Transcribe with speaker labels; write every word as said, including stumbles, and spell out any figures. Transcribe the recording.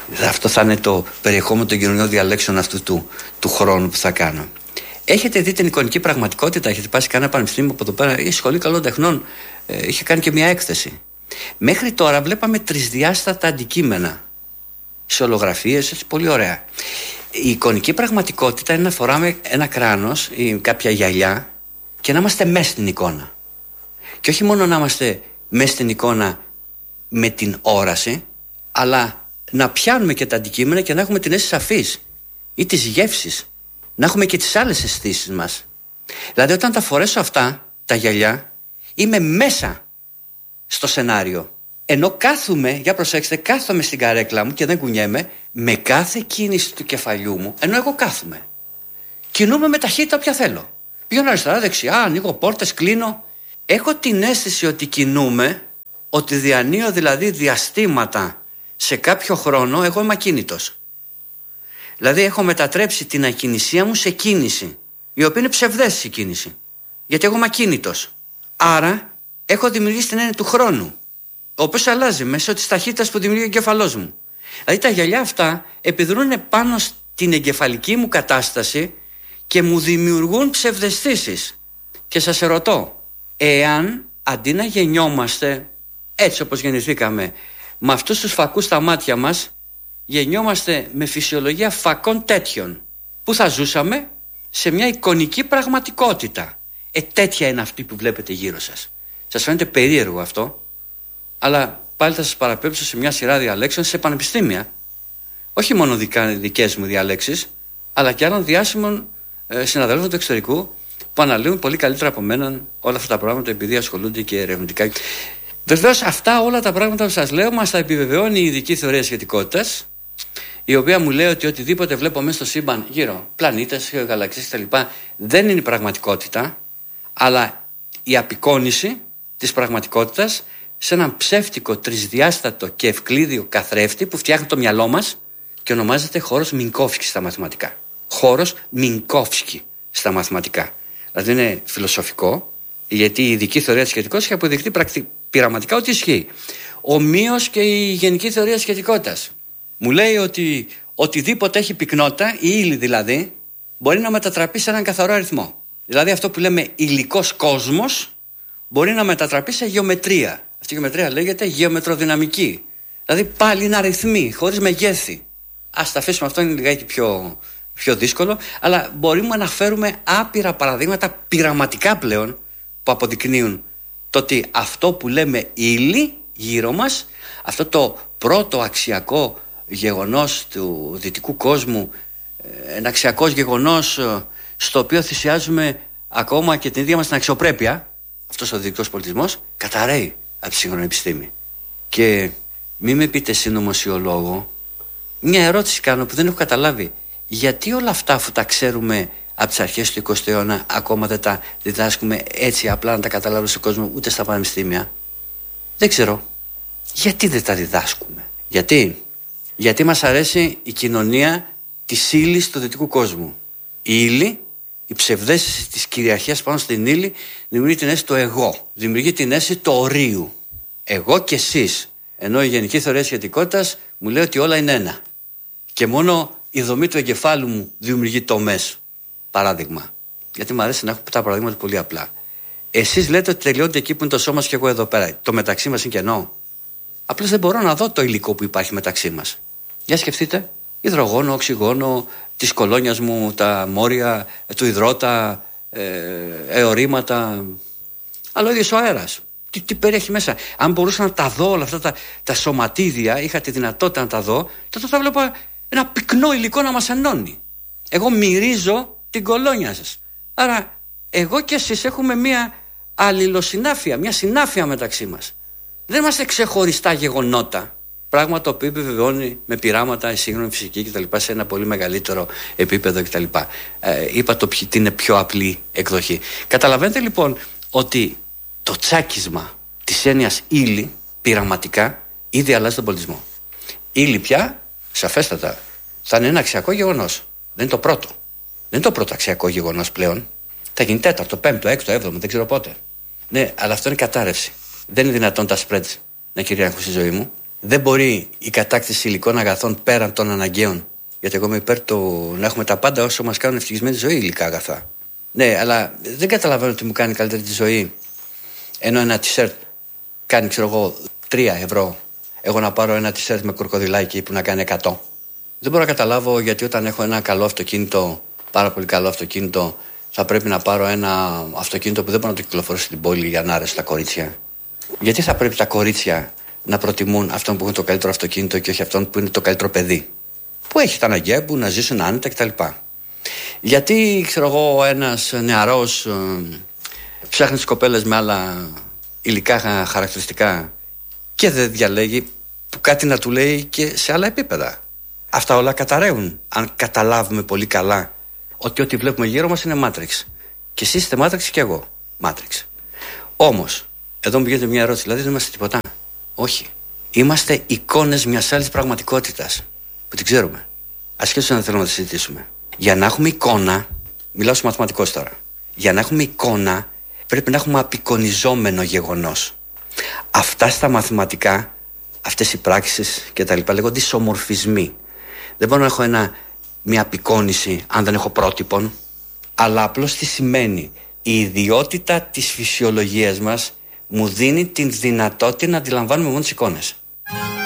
Speaker 1: Αυτό θα είναι το περιεχόμενο των κοινωνιών διαλέξεων αυτού του, του χρόνου που θα κάνω. Έχετε δει την εικονική πραγματικότητα? Έχετε πάει σε κανένα πανεπιστήμιο από εδώ πέρα? Η Σχολή Καλών Τεχνών ε, είχε κάνει και μια έκθεση. Μέχρι τώρα βλέπαμε τρισδιάστατα αντικείμενα, σε ολογραφίες, έτσι, πολύ ωραία. Η εικονική πραγματικότητα είναι να φοράμε ένα κράνος ή κάποια γυαλιά και να είμαστε μέσα στην εικόνα. Και όχι μόνο να είμαστε μέσα στην εικόνα με την όραση, αλλά να πιάνουμε και τα αντικείμενα και να έχουμε την αίσθηση αφής ή της γεύσης. Να έχουμε και τις άλλες αισθήσεις μας. Δηλαδή όταν τα φορέσω αυτά, τα γυαλιά, είμαι μέσα στο σενάριο. Ενώ κάθομαι, για προσέξτε, κάθομαι στην καρέκλα μου και δεν κουνιέμαι, με κάθε κίνηση του κεφαλιού μου, ενώ εγώ κάθομαι. Κινούμαι με ταχύτητα όποια θέλω. Πηγαίνω αριστερά, δεξιά, ανοίγω πόρτες, κλείνω. Έχω την αίσθηση ότι κινούμαι, ότι διανύω δηλαδή διαστήματα σε κάποιο χρόνο, εγώ είμαι ακίνητος. Δηλαδή έχω μετατρέψει την ακινησία μου σε κίνηση, η οποία είναι ψευδέστηση κίνηση. Γιατί εγώ είμαι ακίνητος. Άρα έχω δημιουργήσει την έννοια του χρόνου, ο οποίος αλλάζει μέσω της ταχύτητας που δημιουργεί ο εγκεφαλός μου. Δηλαδή τα γυαλιά αυτά επιδρούν πάνω στην εγκεφαλική μου κατάσταση και μου δημιουργούν ψευδαισθήσεις. Και σας ερωτώ, εάν αντί να γεννιόμαστε έτσι όπως γεννηθήκαμε, με αυτούς τους φακούς στα μάτια μας, γεννιόμαστε με φυσιολογία φακών τέτοιων, που θα ζούσαμε σε μια εικονική πραγματικότητα. Ε, τέτοια είναι αυτή που βλέπετε γύρω σας. Σας φαίνεται περίεργο αυτό, αλλά πάλι θα σας παραπέμψω σε μια σειρά διαλέξεων σε πανεπιστήμια. Όχι μόνο δικές μου διαλέξεις, αλλά και άλλων διάσημων ε, συναδέλφων του εξωτερικού που αναλύουν πολύ καλύτερα από μένα όλα αυτά τα πράγματα, επειδή ασχολούνται και ερευνητικά. Βεβαίως, αυτά όλα τα πράγματα που σας λέω μας τα επιβεβαιώνει η ειδική θεωρία σχετικότητας, η οποία μου λέει ότι οτιδήποτε βλέπω μέσα στο σύμπαν γύρω, πλανήτες, γαλαξίες κτλ., δεν είναι η πραγματικότητα, αλλά η απεικόνιση της πραγματικότητας σε έναν ψεύτικο, τρισδιάστατο και ευκλήδιο καθρέφτη που φτιάχνει το μυαλό μας και ονομάζεται χώρος Μινκόφσκι στα μαθηματικά. Χώρος Μινκόφσκι στα μαθηματικά. Δηλαδή είναι φιλοσοφικό, γιατί η ειδική θεωρία της σχετικότητας έχει αποδειχθεί πρακτι... πειραματικά ότι ισχύει. Ομοίως και η γενική θεωρία σχετικότητας μου λέει ότι οτιδήποτε έχει πυκνότητα, η ύλη δηλαδή, μπορεί να μετατραπεί σε έναν καθαρό αριθμό. Δηλαδή αυτό που λέμε υλικός κόσμος μπορεί να μετατραπεί σε γεωμετρία. Αυτή η γεωμετρία λέγεται γεωμετροδυναμική. Δηλαδή πάλι είναι αριθμοί, χωρίς μεγέθη. Ας τα αφήσουμε, αυτό είναι λιγάκι πιο, πιο δύσκολο, αλλά μπορούμε να φέρουμε άπειρα παραδείγματα πειραματικά πλέον που αποδεικνύουν το ότι αυτό που λέμε ύλη γύρω μας, αυτό το πρώτο αξιακό γεγονός του δυτικού κόσμου, ένα αξιακός γεγονός στο οποίο θυσιάζουμε ακόμα και την ίδια μας την αξιοπρέπεια, αυτός ο δυτικός πολιτισμός καταραίει από τη σύγχρονη επιστήμη. Και μη με πείτε συνωμοσιολόγο, μια ερώτηση κάνω που δεν έχω καταλάβει. Γιατί όλα αυτά, αφού τα ξέρουμε από τις αρχές του εικοστού αιώνα, ακόμα δεν τα διδάσκουμε έτσι απλά να τα καταλάβουμε στον κόσμο, ούτε στα πανεπιστήμια? Δεν ξέρω. Γιατί δεν τα διδάσκουμε? Γιατί? Γιατί μας αρέσει η κοινωνία της ύλης του δυτικού κόσμου. Η ύλη, η ψευδαίσθηση της κυριαρχίας πάνω στην ύλη, δημιουργεί την αίσθηση του εγώ. Δημιουργεί την αίσθηση του ορίου. Εγώ και εσείς. Ενώ η γενική θεωρία σχετικότητας μου λέει ότι όλα είναι ένα. Και μόνο η δομή του εγκεφάλου μου δημιουργεί τομές. Παράδειγμα. Γιατί μου αρέσει να έχω τα παραδείγματα πολύ απλά. Εσείς λέτε ότι τελειώνεται εκεί που είναι το σώμα μας και εγώ εδώ πέρα. Το μεταξύ μας είναι κενό. Απλώς δεν μπορώ να δω το υλικό που υπάρχει μεταξύ μας. Για σκεφτείτε. Υδρογόνο, οξυγόνο, της κολόνιας μου, τα μόρια, του υδρότα, ε, αιωρήματα. Αλλά ο ίδιος ο αέρας. Τι, τι περιέχει μέσα. Αν μπορούσα να τα δω όλα αυτά τα, τα σωματίδια, είχα τη δυνατότητα να τα δω, τότε θα βλέπω ένα πυκνό υλικό να μας ενώνει. Εγώ μυρίζω την κολόνια σας. Άρα εγώ και εσείς έχουμε μια αλληλοσυνάφεια, μια συνάφεια μεταξύ μας. Δεν είμαστε ξεχωριστά γεγονότα. Πράγμα το οποίο επιβεβαιώνει με πειράματα η σύγχρονη φυσική κτλ. Σε ένα πολύ μεγαλύτερο επίπεδο κτλ. Ε, είπα το ποιο, την είναι πιο απλή εκδοχή. Καταλαβαίνετε λοιπόν ότι το τσάκισμα της έννοιας ύλη πειραματικά ήδη αλλάζει τον πολιτισμό. Ύλη πια, σαφέστατα, θα είναι ένα αξιακό γεγονός. Δεν είναι το πρώτο. Δεν είναι το πρώτο αξιακό γεγονός πλέον. Θα γίνει τέταρτο, πέμπτο, έκτο, έβδομο, δεν ξέρω πότε. Ναι, αλλά αυτό είναι κατάρρευση. Δεν είναι δυνατόν τα spreads να κυριαρχούν στη ζωή μου. Δεν μπορεί η κατάκτηση υλικών αγαθών πέραν των αναγκαίων. Γιατί εγώ είμαι υπέρ του να έχουμε τα πάντα όσο μας κάνουν ευτυχισμένη ζωή υλικά αγαθά. Ναι, αλλά δεν καταλαβαίνω τι μου κάνει καλύτερη τη ζωή. Ενώ ένα t-shirt κάνει, ξέρω εγώ, τρία ευρώ. Εγώ να πάρω ένα t-shirt με κροκοδιλάκι που να κάνει εκατό. Δεν μπορώ να καταλάβω γιατί όταν έχω ένα καλό αυτοκίνητο, πάρα πολύ καλό αυτοκίνητο, θα πρέπει να πάρω ένα αυτοκίνητο που δεν μπορώ να το κυκλοφορήσω στην πόλη για να άρεσε τα κορίτσια. Γιατί θα πρέπει τα κορίτσια να προτιμούν αυτόν που έχει το καλύτερο αυτοκίνητο και όχι αυτόν που είναι το καλύτερο παιδί, που έχει τα αναγκαία που να ζήσουν άνετα κτλ. Γιατί, ξέρω εγώ, ένας νεαρός ε, ψάχνει τις κοπέλες με άλλα υλικά χαρακτηριστικά και δεν διαλέγει που κάτι να του λέει και σε άλλα επίπεδα. Αυτά όλα καταραίουν αν καταλάβουμε πολύ καλά ότι ό,τι βλέπουμε γύρω μας είναι Matrix. Και εσείς είστε Matrix και εγώ Matrix. Όμως, εδώ μου γίνεται μια ερώτηση, δηλαδή δεν είμαστε τίποτα. Όχι. Είμαστε εικόνες μιας άλλης πραγματικότητας που την ξέρουμε. Ασχέτως αν θέλουμε να τη συζητήσουμε. Για να έχουμε εικόνα, μιλάω στους μαθηματικός τώρα. Για να έχουμε εικόνα, πρέπει να έχουμε απεικονιζόμενο γεγονός. Αυτά στα μαθηματικά, αυτές οι πράξεις και τα λοιπά, λέγονται ισομορφισμοί. Δεν μπορώ να έχω ένα, μια απεικόνιση αν δεν έχω πρότυπον. Αλλά απλώς τι σημαίνει? Η ιδιότητα της φυσιολογίας μας μου δίνει την δυνατότητα να αντιλαμβάνουμε μόνο τις εικόνες.